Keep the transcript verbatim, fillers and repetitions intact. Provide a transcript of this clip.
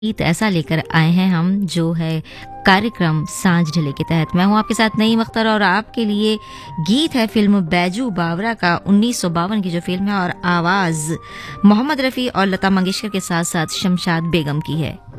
गीत ऐसा लेकर आए हैं हम जो है कार्यक्रम सांझ ढले के तहत। मैं हूं आपके साथ नईम अख्तर और आपके लिए गीत है फिल्म बैजू बावरा का उन्नीस सौ बावन की जो फिल्म है और आवाज मोहम्मद रफ़ी और लता मंगेशकर के साथ साथ शमशाद बेगम की है।